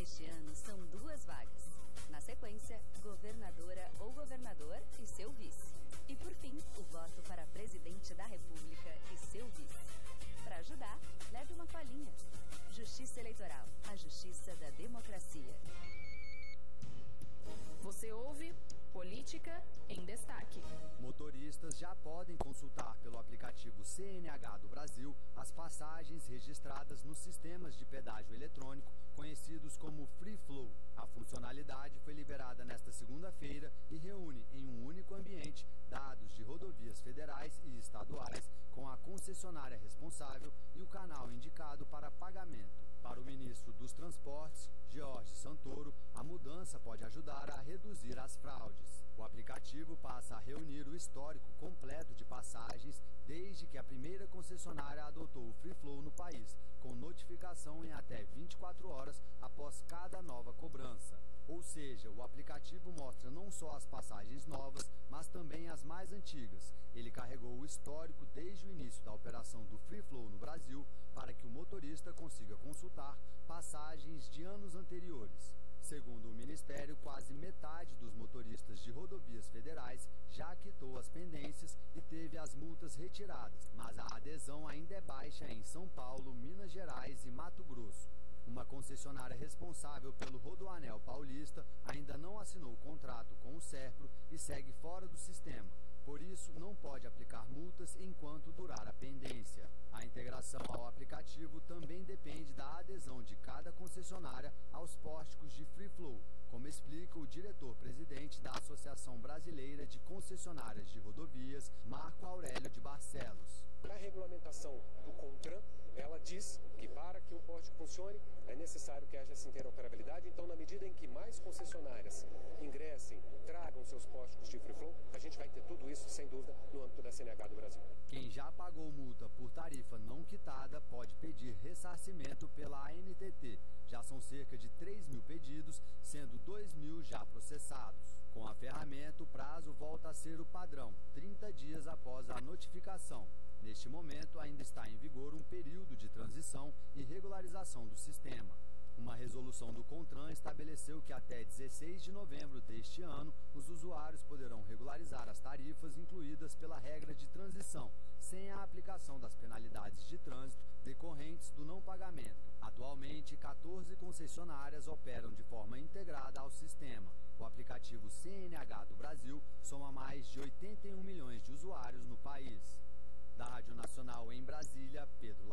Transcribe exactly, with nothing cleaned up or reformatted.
Neste ano são duas vagas. Na sequência, governadora ou governador e seu vice. E por fim, o voto para presidente da República e seu vice. Para ajudar, leve uma colinha. Justiça Eleitoral, a justiça da democracia. Você ouve Política em Destaque. Motoristas já podem consultar pelo aplicativo C N H do Brasil as passagens registradas nos sistemas de pedágio eletrônico conhecidos como Free Flow. A funcionalidade foi liberada nesta segunda-feira e reúne em um único ambiente dados de rodovias federais e estaduais com a concessionária responsável e o canal indicado para pagamento. Para o ministro dos Transportes, Jorge Santoro, a mudança pode ajudar a reduzir as fraudes. O aplicativo passa a reunir o histórico completo de passagens desde que a primeira concessionária adotou o Free Flow no país, com notificação em até vinte e quatro horas após cada nova cobrança. Ou seja, o aplicativo mostra não só as passagens novas, mas também as mais antigas. Ele carregou o histórico desde o início da operação do Free Flow no Brasil para que o motorista consiga consultar passagens de anos anteriores. Segundo o Ministério, quase metade dos motoristas de rodovias federais já quitou as pendências e teve as multas retiradas, mas a adesão ainda é baixa em São Paulo, Minas Gerais e Mato Grosso. Uma concessionária responsável pelo Rodoanel Paulista ainda não assinou o contrato com o Serpro e segue fora do sistema. Por isso, não pode aplicar multas enquanto durar a pendência. A integração ao aplicativo também depende da adesão de cada concessionária aos pórticos de Free Flow, como explica o diretor-presidente da Associação Brasileira de Concessionárias de Rodovias, Marco Aurélio de Barcelos. A regulamentação do CONTRAN, ela diz que para que um pórtico funcione é necessário que haja essa interoperabilidade. Então, na medida em que mais concessionárias ingressem, tragam seus pórticos de Free Flow, a gente vai ter tudo isso, sem dúvida, no âmbito da C N H do Brasil. Quem já pagou multa por tarifa não quitada pode pedir ressarcimento pela A N T T. Já são cerca de três mil pedidos, sendo dois mil já processados. Com a ferramenta, o prazo volta a ser o padrão, trinta dias após a notificação. Neste momento, ainda está em vigor um período de transição e regularização do sistema. Uma resolução do CONTRAN estabeleceu que até dezesseis de novembro deste ano, os usuários poderão regularizar as tarifas incluídas pela regra de transição, sem a aplicação das penalidades de trânsito decorrentes do não pagamento. Atualmente, quatorze concessionárias operam de forma integrada ao sistema. O aplicativo C N H do Brasil soma mais de oitenta e um milhões de usuários no país. Da Rádio Nacional em Brasília, Pedro